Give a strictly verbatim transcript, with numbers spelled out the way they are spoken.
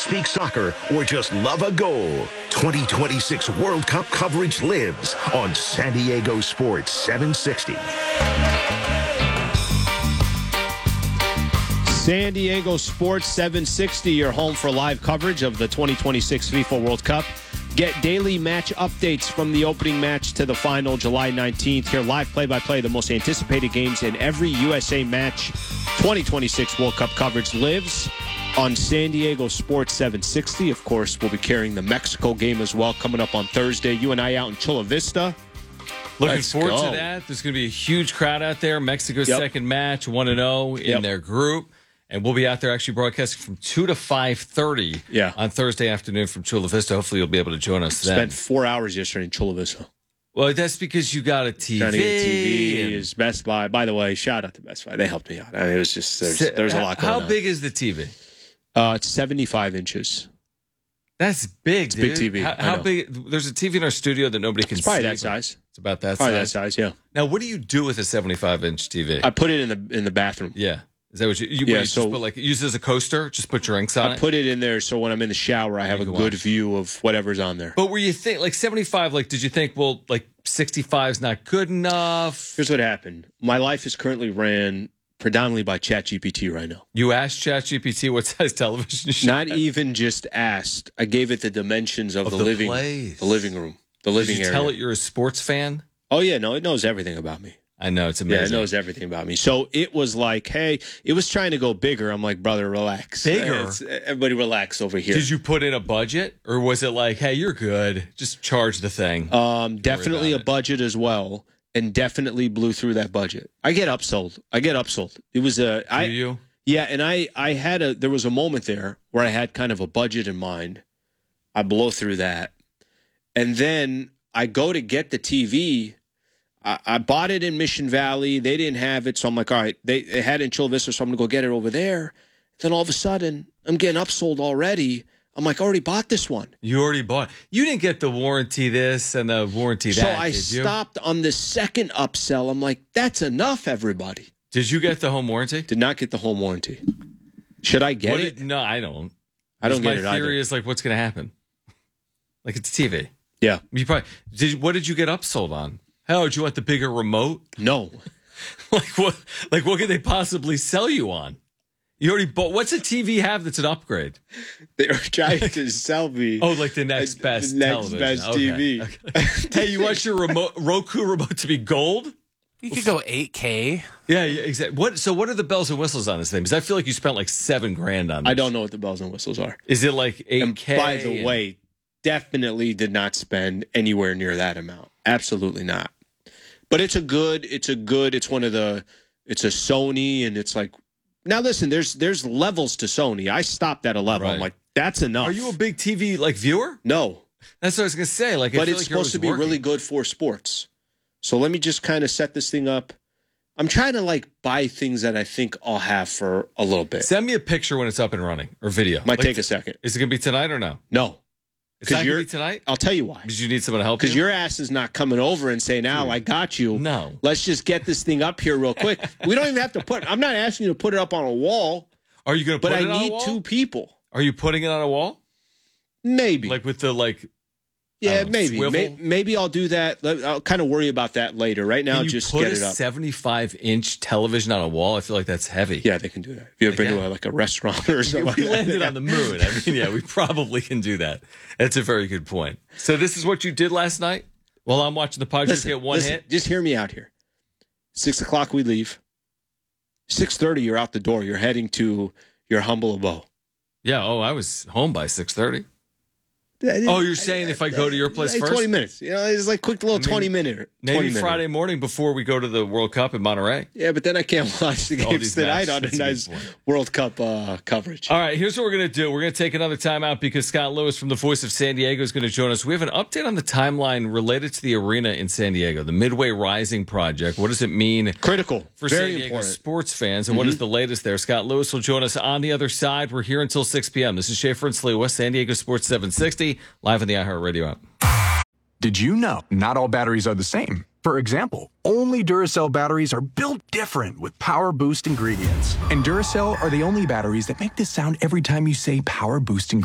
speak soccer or just love a goal, twenty twenty-six World Cup coverage lives on San Diego Sports seven sixty. San Diego Sports seven sixty, your home for live coverage of the twenty twenty-six FIFA World Cup. Get daily match updates from the opening match to the final, July nineteenth. Hear live play-by-play, the most anticipated games in every U S A match. twenty twenty-six World Cup coverage lives on San Diego Sports seven sixty. Of course, we'll be carrying the Mexico game as well coming up on Thursday. You and I out in Chula Vista. Looking Let's forward go. to that. There's going to be a huge crowd out there. Mexico's Yep. second match, one and oh in Yep. their group. And we'll be out there actually broadcasting from two to five thirty Yeah. on Thursday afternoon from Chula Vista. Hopefully you'll be able to join us then. Spent four hours yesterday in Chula Vista. Well, that's because you got a T V. Trying to get a T V. and- Is Best Buy. By the way, shout out to Best Buy. They helped me out. I mean, it was just, there's, So, there's a lot going How on. big is the T V? Uh, it's seventy-five inches. That's big, It's a dude. big T V. How, I how know. big? There's a T V in our studio that nobody can It's probably see. that size. It's about that Probably size. that size, yeah. Now, what do you do with a seventy-five inch T V? I put it in the in the bathroom. yeah. Is that what you, you, Yeah, what, you so- just put like use it as a coaster? Just put drinks on I it? put it in there so when I'm in the shower, I have a can good watch. view of whatever's on there. But were you think like seventy-five? Like, did you think, well, like sixty-five is not good enough? Here's what happened. My life is currently ran predominantly by ChatGPT right now. You asked ChatGPT what size television you should Not have. even just asked. I gave it the dimensions of, Of the, the living place. the living room, the Did living you area. tell it you're a sports fan? Oh yeah, no, it knows everything about me. I know it's Yeah, amazing. it knows everything about me. So it was like, hey, it was trying to go bigger. I'm like, brother, relax. Bigger? It's- everybody relax over here. Did you put in a budget, or was it like, hey, you're good, just charge the thing? Um, definitely a about it. budget as well, and definitely blew through that budget. I get upsold. I get upsold. It was a, I, Do you? yeah, and I, I had a, there was a moment there where I had kind of a budget in mind. I blow through that, and then I go to get the T V. I, I bought it in Mission Valley. They didn't have it, so I'm like, all right, they, they had it in Chula Vista, so I'm gonna go get it over there. Then all of a sudden, I'm getting upsold already. I'm like, I already bought this one. You already bought. You didn't get the warranty this and the warranty that. So I did you? stopped on the second upsell. I'm like, that's enough, everybody. Did you get the home warranty? Did not get the home warranty. Should I get What it? did- no, I don't. I don't My get it theory either. is like, what's going to happen? Like it's T V. Yeah. You probably did. What did you get upsold on? How did you want the bigger remote? No. Like what? Like what could they possibly sell you on? You already bought. What's a T V have that's an upgrade? They were trying to sell me. Oh, like the next the best next television. best Okay, T V. okay. Hey, you want your remote Roku remote to be gold? You could go eight K. Yeah, yeah, exactly. What? So, what are the bells and whistles on this thing? Because I feel like you spent like seven grand on this. I don't know what the bells and whistles are. Is it like eight And K? by the way, definitely did not spend anywhere near that amount. Absolutely not. But it's a good, it's a good, it's one of the, it's a Sony, and it's like, now listen, there's there's levels to Sony. I stopped at a level. I'm Right. like, that's enough. Are you a big T V like viewer? No. That's what I was gonna say. Like, I But feel it's like you're supposed to always be working. really good for sports. So let me just kind of set this thing up. I'm trying to like buy things that I think I'll have for a little bit. Send me a picture when it's up and running or video. Might Like, take a second. Is it gonna be tonight or no? No. It's not gonna you're- be tonight. I'll tell you why. Did you need someone to help you? Because your ass is not coming over and saying, Al, I got you. No. Let's just get this thing up here real quick. We don't even have to put, I'm not asking you to put it up on a wall, Are you gonna? but put I it on a need wall? two people. Are you putting it on a wall? Maybe. Like with the like? yeah, don't know, maybe. swivel? May- Maybe I'll do that. Let- I'll kind of worry about that later. Right now, Can you just put get a it up. seventy-five inch television on a wall? I feel like that's heavy. Yeah, they can do that. If you ever been yeah. to a, like a restaurant or something like We that. landed on the moon. I mean, yeah, we probably can do that. That's a very good point. So this is what you did last night while I'm watching the Padres Listen, get one listen, hit. just hear me out here. Six o'clock we leave. Six thirty you're out the door. You're heading to your humble abode. Yeah. Oh, I was home by six thirty. Oh, you're saying if I go to your place Hey, first? twenty minutes. You know, it's like quick little I mean, twenty minute. Maybe twenty minute. Friday morning before we go to the World Cup in Monterey. Yeah, but then I can't watch the All games these tonight matches. on a That's a good nice point. World Cup uh, coverage. All right, here's what we're going to do. We're going to take another timeout because Scott Lewis from the Voice of San Diego is going to join us. We have an update on the timeline related to the arena in San Diego, the Midway Rising project. What does it mean Critical. for Very San Diego important. sports fans, and what is the latest there? Scott Lewis will join us on the other side. We're here until six p.m. This is Schaefer and Sliwa, San Diego Sports seven sixty, live on the iHeartRadio app. Did you know not all batteries are the same? For example, only Duracell batteries are built different with Power Boost ingredients. And Duracell are the only batteries that make this sound every time you say Power Boost ingredients.